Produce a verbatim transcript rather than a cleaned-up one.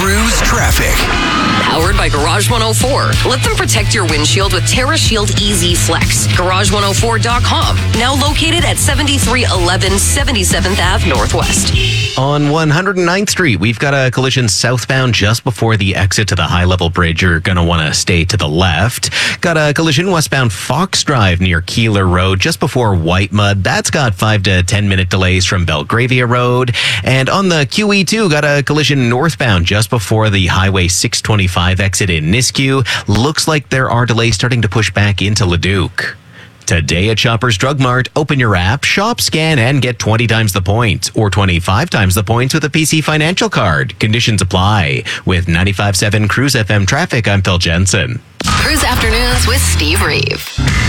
Cruise traffic. Powered by Garage one oh four. Let them protect your windshield with TerraShield Easy Flex. garage one oh four dot com. Now located at seventy-three eleven seventy-seventh Avenue Northwest. On one hundred ninth Street, we've got a collision southbound just before the exit to the high-level bridge. You're going to want to stay to the left. Got a collision westbound Fox Drive near Keeler Road just before White Mud. That's got five to ten minute delays from Belgravia Road. And on the Q E two, got a collision northbound just before the Highway six twenty-five exit in Nisku. Looks like there are delays starting to push back into Leduc. Today at Shoppers Drug Mart, open your app, shop, scan, and get twenty times the points or twenty-five times the points with a P C Financial Card. Conditions apply. With ninety-five point seven Cruise F M traffic, I'm Phil Jensen. Cruise Afternoons with Steve Reeve.